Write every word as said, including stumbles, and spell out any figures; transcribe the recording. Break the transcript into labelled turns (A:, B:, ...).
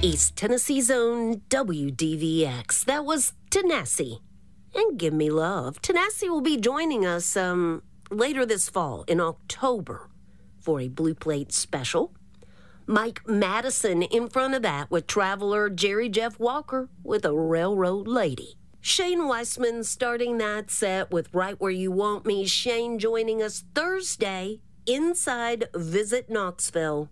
A: East Tennessee's own W D V X. That was Tenassie. And Give Me Love. Tenassie will be joining us um, later this fall in October for a Blue Plate special. Mike Madison in front of that with Traveler, Jerry Jeff Walker with A Railroad Lady. Shane Weissman starting that set with Right Where You Want Me. Shane joining us Thursday inside Visit Knoxville